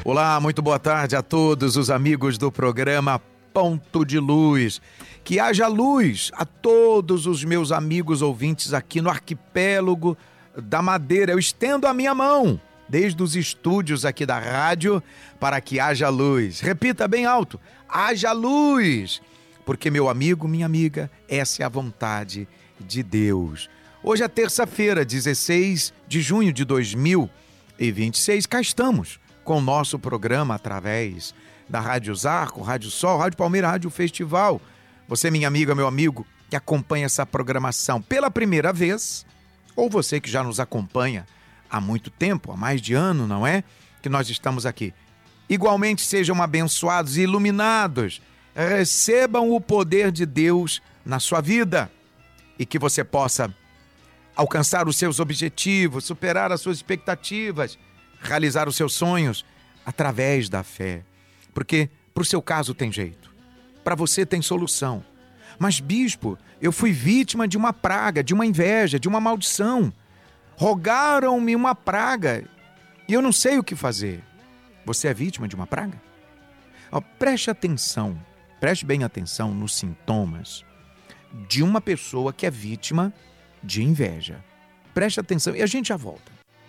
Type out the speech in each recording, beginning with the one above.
Olá, muito boa tarde a todos os amigos do programa Ponto de Luz. Que haja luz a todos os meus amigos ouvintes aqui no arquipélago da Madeira. Eu estendo a minha mão desde os estúdios aqui da rádio para que haja luz. Repita bem alto: haja luz. Porque, meu amigo, minha amiga, essa é a vontade de Deus. Hoje é terça-feira, 16 de junho de 2026. Cá estamos com o nosso programa através da Rádio Zarco, Rádio Sol, Rádio Palmeira, Rádio Festival. Você, minha amiga, meu amigo, que acompanha essa programação pela primeira vez, ou você que já nos acompanha há muito tempo, há mais de ano, não é? Que nós estamos aqui. Igualmente sejam abençoados e iluminados. Recebam o poder de Deus na sua vida e que você possa alcançar os seus objetivos, superar as suas expectativas, realizar os seus sonhos através da fé. Porque para o seu caso tem jeito, para você tem solução. Mas, bispo, eu fui vítima de uma praga, de uma inveja, de uma maldição. Rogaram-me uma praga e eu não sei o que fazer. Você é vítima de uma praga? Preste atenção, preste bem atenção nos sintomas de uma pessoa que é vítima de inveja. Preste atenção e a gente já volta.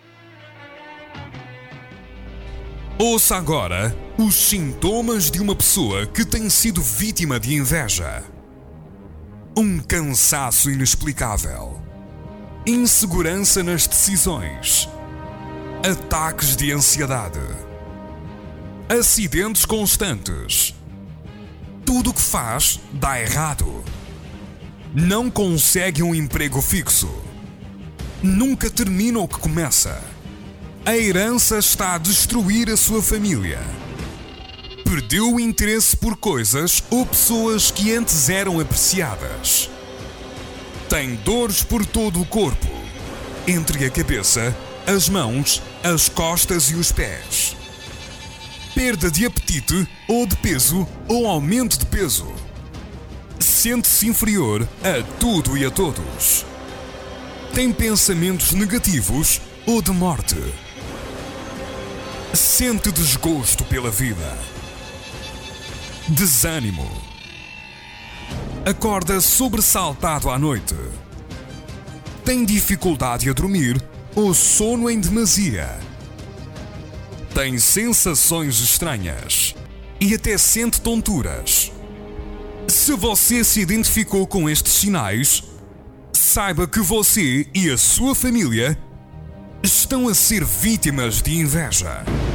Ouça agora os sintomas de uma pessoa que tem sido vítima de inveja. Um cansaço inexplicável, insegurança nas decisões, ataques de ansiedade, acidentes constantes. Tudo o que faz dá errado. Não consegue um emprego fixo. Nunca termina o que começa. A herança está a destruir a sua família. Perdeu o interesse por coisas ou pessoas que antes eram apreciadas. Tem dores por todo o corpo, entre a cabeça, as mãos, as costas e os pés. Perda de apetite ou de peso ou aumento de peso. Sente-se inferior a tudo e a todos. Tem pensamentos negativos ou de morte. Sente desgosto pela vida. Desânimo. Acorda sobressaltado à noite. Tem dificuldade a dormir ou sono em demasia. Tem sensações estranhas e até sente tonturas. Se você se identificou com estes sinais, saiba que você e a sua família estão a ser vítimas de inveja.